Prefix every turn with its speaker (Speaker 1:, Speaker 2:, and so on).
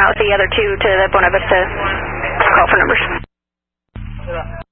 Speaker 1: out the other two to the Buena Vista call for numbers.